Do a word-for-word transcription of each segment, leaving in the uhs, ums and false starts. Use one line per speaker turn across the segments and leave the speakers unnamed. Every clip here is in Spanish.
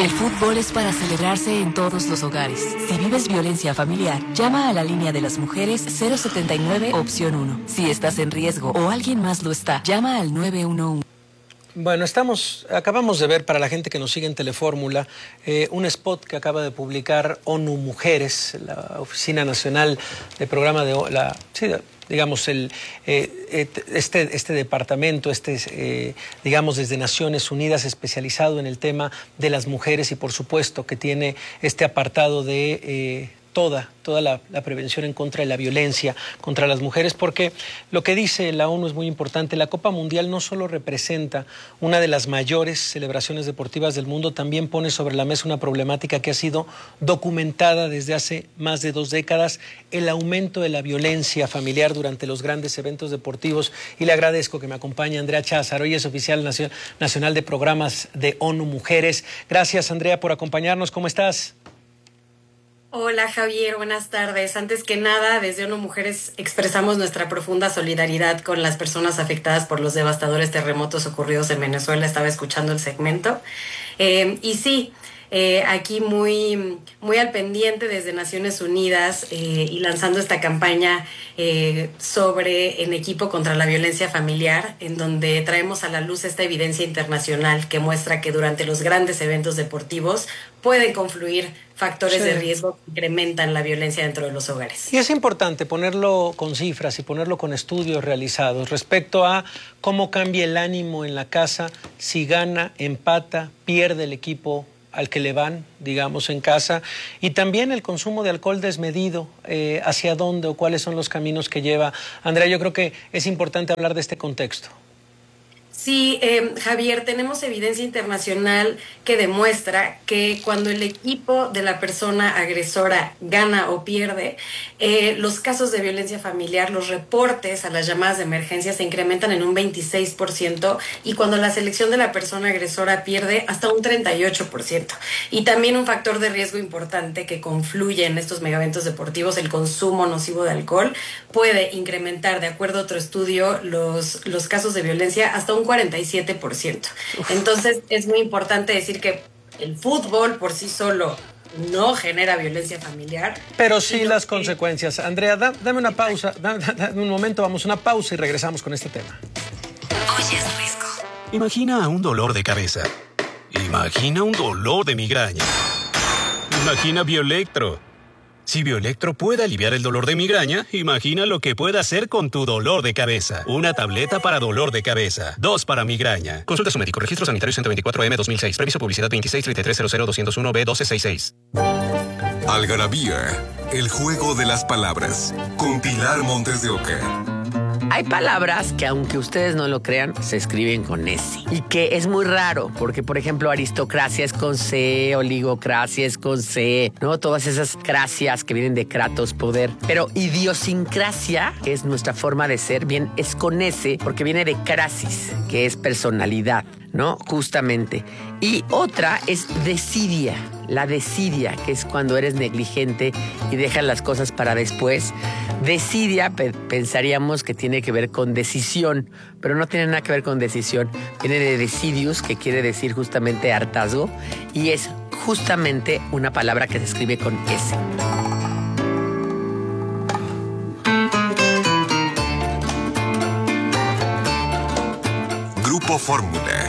El fútbol es para celebrarse en todos los hogares. Si vives violencia familiar, llama a la línea de las mujeres cero setenta y nueve opción uno. Si estás en riesgo o alguien más lo está, llama al nueve uno uno.
Bueno, estamos, acabamos de ver, para la gente que nos sigue en Telefórmula, eh, un spot que acaba de publicar ONU Mujeres, la Oficina Nacional de Programa de la, sí, digamos, el, eh, este, este departamento, este, eh, digamos, desde Naciones Unidas, especializado en el tema de las mujeres y, por supuesto, que tiene este apartado de eh, toda, toda la, la prevención en contra de la violencia contra las mujeres, porque lo que dice la ONU es muy importante. La Copa Mundial no solo representa una de las mayores celebraciones deportivas del mundo, también pone sobre la mesa una problemática que ha sido documentada desde hace más de dos décadas, el aumento de la violencia familiar durante los grandes eventos deportivos. Y le agradezco que me acompañe Andrea Cházaro, ella es oficial nacional de programas de ONU Mujeres. Gracias, Andrea, por acompañarnos. ¿Cómo estás?
Hola Javier, buenas tardes. Antes que nada, desde ONU Mujeres expresamos nuestra profunda solidaridad con las personas afectadas por los devastadores terremotos ocurridos en Venezuela. Estaba escuchando el segmento. Eh, y sí, eh, aquí muy, muy al pendiente desde Naciones Unidas eh, y lanzando esta campaña eh, sobre En Equipo contra la Violencia Familiar, en donde traemos a la luz esta evidencia internacional que muestra que durante los grandes eventos deportivos pueden confluir factores sí. de riesgo que incrementan la violencia dentro de los hogares.
Y es importante ponerlo con cifras y ponerlo con estudios realizados respecto a cómo cambia el ánimo en la casa si gana, empata, pierde el equipo al que le van, digamos, en casa, y también el consumo de alcohol desmedido, eh, hacia dónde o cuáles son los caminos que lleva. Andrea, yo creo que es importante hablar de este contexto.
Sí, eh, Javier, tenemos evidencia internacional que demuestra que cuando el equipo de la persona agresora gana o pierde, eh, los casos de violencia familiar, los reportes a las llamadas de emergencia se incrementan en un veintiséis por ciento y cuando la selección de la persona agresora pierde, hasta un treinta y ocho por ciento. Y también un factor de riesgo importante que confluye en estos megaeventos deportivos, el consumo nocivo de alcohol, puede incrementar, de acuerdo a otro estudio, los, los casos de violencia hasta un cuarenta y siete por ciento. Entonces es muy importante decir que el fútbol por sí solo no genera violencia familiar.
Pero sí las que... consecuencias. Andrea, da, dame una pausa, dame, dame un momento, vamos a una pausa y regresamos con este tema.
Oye, es riesgo. Imagina un dolor de cabeza. Imagina un dolor de migraña. Imagina Bioelectro. Si Bioelectro puede aliviar el dolor de migraña, imagina lo que puede hacer con tu dolor de cabeza. Una tableta para dolor de cabeza. Dos para migraña. Consulta a su médico. Registro sanitario ciento veinticuatro M dos mil seis. Previso publicidad veintiséis treinta y tres cero cero doscientos uno B doce sesenta y seis.
Algarabía. El juego de las palabras. Con Pilar Montes de Oca.
Hay palabras que, aunque ustedes no lo crean, se escriben con S. Y que es muy raro, porque, por ejemplo, aristocracia es con C, oligocracia es con C, ¿no? Todas esas cracias que vienen de kratos, poder. Pero idiosincrasia, que es nuestra forma de ser, bien, es con S, porque viene de crasis, que es personalidad, ¿no? Justamente. Y otra es desidia. La desidia, que es cuando eres negligente y dejas las cosas para después. Desidia, pe- pensaríamos que tiene que ver con decisión, pero no tiene nada que ver con decisión. Viene de decidius, que quiere decir justamente hartazgo, y es justamente una palabra que se escribe con S.
Grupo Fórmula.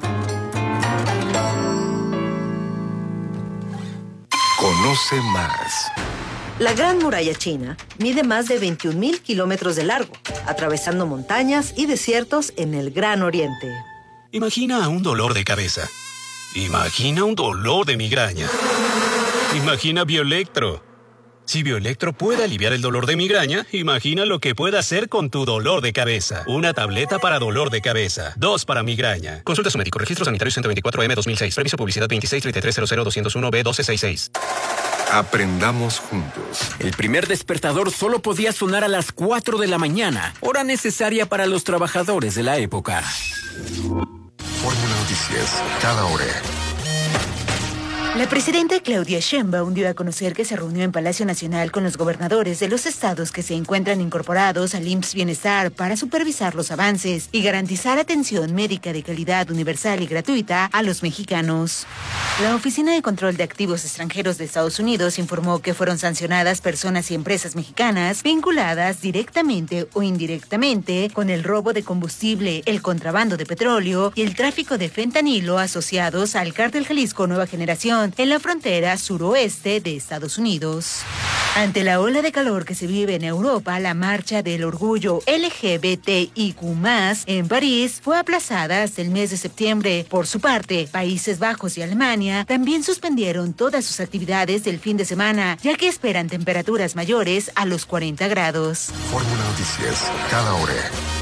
Conoce más.
La Gran Muralla China mide más de veintiún mil kilómetros de largo, atravesando montañas y desiertos en el Gran Oriente.
Imagina un dolor de cabeza. Imagina un dolor de migraña. Imagina Bioelectro. Si Bioelectro puede aliviar el dolor de migraña, imagina lo que puede hacer con tu dolor de cabeza. Una tableta para dolor de cabeza. Dos para migraña. Consulta a su médico. Registro sanitario ciento veinticuatro M dos mil seis. Previso publicidad veintiséis treinta y tres cero cero doscientos uno B doce sesenta y seis.
Aprendamos juntos.
El primer despertador solo podía sonar a las cuatro de la mañana, hora necesaria para los trabajadores de la época.
Fórmula Noticias, cada hora.
La presidenta Claudia Sheinbaum dio a conocer que se reunió en Palacio Nacional con los gobernadores de los estados que se encuentran incorporados al I M S S Bienestar para supervisar los avances y garantizar atención médica de calidad universal y gratuita a los mexicanos. La Oficina de Control de Activos Extranjeros de Estados Unidos informó que fueron sancionadas personas y empresas mexicanas vinculadas directamente o indirectamente con el robo de combustible, el contrabando de petróleo y el tráfico de fentanilo asociados al Cártel Jalisco Nueva Generación en la frontera suroeste de Estados Unidos. Ante la ola de calor que se vive en Europa, la marcha del orgullo L G B T I Q más, en París fue aplazada hasta el mes de septiembre. Por su parte, Países Bajos y Alemania también suspendieron todas sus actividades del fin de semana, ya que esperan temperaturas mayores a los cuarenta grados.
Fórmula Noticias, cada hora.